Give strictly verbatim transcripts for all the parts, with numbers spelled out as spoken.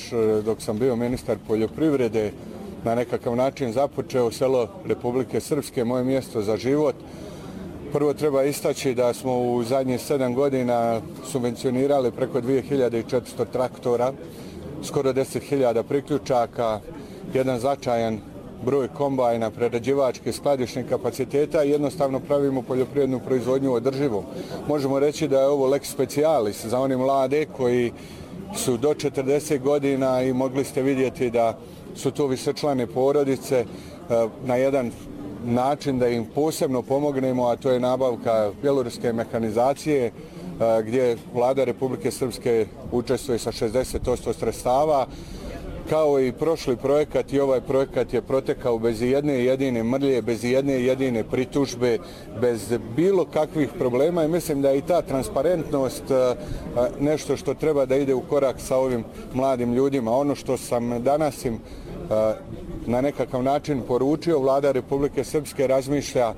dok sam bio ministar poljoprivrede na nekakav način započeo selo Republike Srpske, moje mjesto za život. Prvo treba istaći da smo u zadnjih sedam godina subvencionirali preko dvije hiljade četiristo traktora, skoro deset hiljada priključaka, jedan značajan broj kombajna, prerađivačkih skladišnih kapaciteta i jednostavno pravimo poljoprivrednu proizvodnju održivom. Možemo reći da je ovo lex specialis za one mlade koji su do četrdeset godina i mogli ste vidjeti da su to višečlane porodice na jedan način da im posebno pomognemo, a to je nabavka bjeloruske mehanizacije gdje vlada Republike Srpske učestvuje sa šezdeset posto sredstava. Kao i prošli projekat, i ovaj projekat je protekao bez jedne jedine mrlje, bez jedne jedine pritužbe, bez bilo kakvih problema i mislim da je i ta transparentnost nešto što treba da ide u korak sa ovim mladim ljudima. Ono što sam danas im na nekakav način poručio, vlada Republike Srpske razmišlja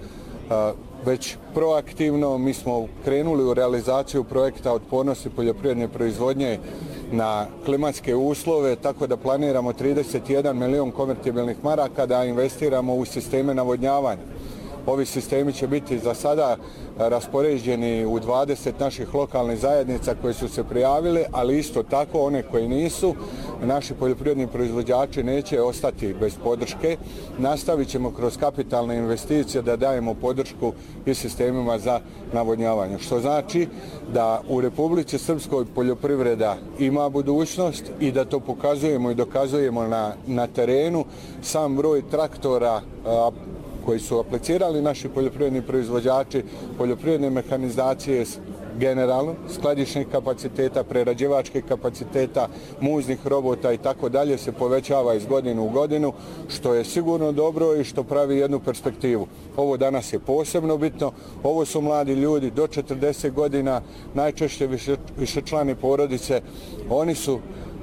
već proaktivno. Mi smo krenuli u realizaciju projekta Otpornosti poljoprivredne proizvodnje na klimatske uslove, tako da planiramo trideset jedan milion konvertibilnih maraka da investiramo u sisteme navodnjavanja. Ovi sistemi će biti za sada raspoređeni u dvadeset naših lokalnih zajednica koje su se prijavile, ali isto tako one koje nisu. Naši poljoprivredni proizvođači neće ostati bez podrške. Nastavit ćemo kroz kapitalne investicije da dajemo podršku i sistemima za navodnjavanje. Što znači da u Republici Srpskoj poljoprivreda ima budućnost i da to pokazujemo i dokazujemo na, na terenu. Sam broj traktora a, koji su aplicirali naši poljoprivredni proizvođači, poljoprivredne mehanizacije generalno, skladišnih kapaciteta, prerađivačkih kapaciteta, muznih robota i tako dalje se povećava iz godine u godinu, što je sigurno dobro i što pravi jednu perspektivu. Ovo danas je posebno bitno, ovo su mladi ljudi do četrdeset godina, najčešće više, višečlane porodice, oni su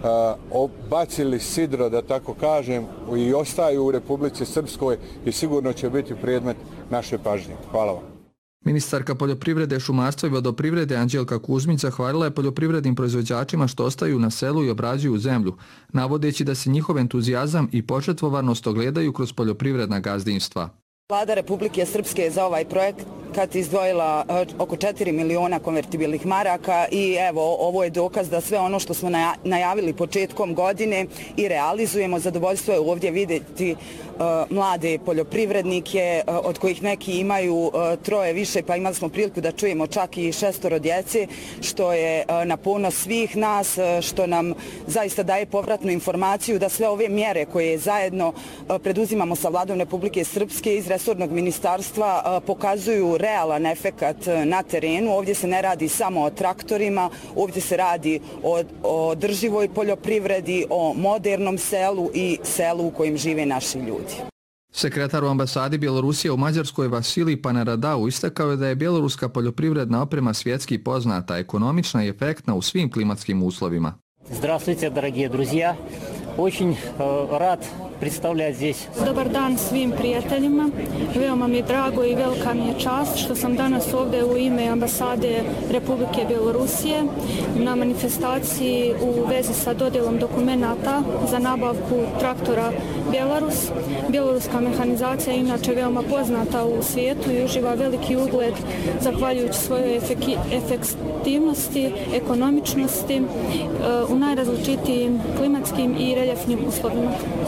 Uh, bacili sidro, da tako kažem, i ostaju u Republici Srpskoj i sigurno će biti predmet naše pažnje. Hvala vam. Ministarka poljoprivrede, šumarstva i vodoprivrede Anđelka Kuzmić zahvalila je poljoprivrednim proizvođačima što ostaju na selu i obrađuju zemlju, navodeći da se njihov entuzijazam i početvovanost ogledaju kroz poljoprivredna gazdinstva. Vlada Republike Srpske je za ovaj projekt kad izdvojila oko četiri miliona konvertibilnih maraka i evo ovo je dokaz da sve ono što smo najavili početkom godine i realizujemo. Zadovoljstvo je ovdje vidjeti uh, mlade poljoprivrednike uh, od kojih neki imaju uh, troje više, pa imali smo priliku da čujemo čak i šestoro djece, što je uh, na ponos svih nas, uh, što nam zaista daje povratnu informaciju da sve ove mjere koje zajedno uh, preduzimamo sa Vladom Republike Srpske iz resornog ministarstva uh, pokazuju realan efekat na terenu. Ovdje se ne radi samo o traktorima, ovdje se radi o, o održivoj poljoprivredi, o modernom selu i selu u kojem žive naši ljudi. Sekretar u ambasadi Bjelorusije u Mađarskoj Vasilij Panaradau istakao je da je bjeloruska poljoprivredna oprema svjetski poznata, ekonomična i efektna u svim klimatskim uslovima. Здравствуйте, дорогие друзья. Очень э, рад представлять здесь. Dobar dan svim prijateljima. Veoma mi je drago i velika mi je čast što sam danas ovdje u ime ambasade Republike Bjelorusije na manifestaciji u vezi sa dodjelom dokumenata za nabavku traktora Bjelarus. Bjeloruska mehanizacija je inače veoma poznata u svijetu i uživa veliki ugled zahvaljujući svojoj efektivnosti, ekonomičnosti u najrazličitijim klimatskim i reljefnim uslovima.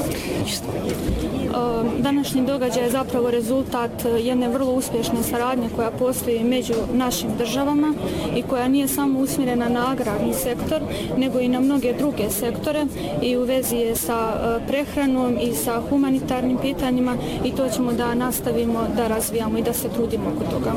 Današnji događaj je zapravo rezultat jedne vrlo uspješne saradnje koja postoji među našim državama i koja nije samo usmjerena na agrarni sektor, nego i na mnoge druge sektore i u vezi je sa prehranom i sa humanitarnim pitanjima i to ćemo da nastavimo da razvijamo i da se trudimo oko toga.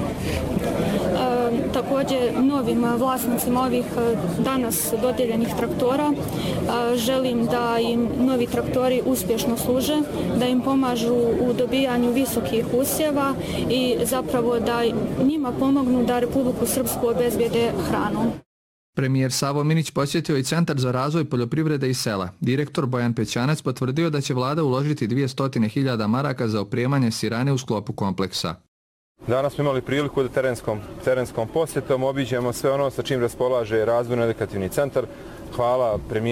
Također novim vlasnicima ovih danas dodijeljenih traktora želim da im novi traktori uspješno služe, da im pomažu u dobijanju visokih usjeva i zapravo da njima pomognu da Republiku Srpsku obezbijede hranom. Premijer Savo Minić posjetio i Centar za razvoj poljoprivrede i sela. Direktor Bojan Pećanac potvrdio da će vlada uložiti dvjesto hiljada maraka za opremanje sirane u sklopu kompleksa. Danas smo imali priliku da terenskom, terenskom posjetom obiđemo sve ono sa čim raspolaže razvojno-edukativni centar. Hvala premijeru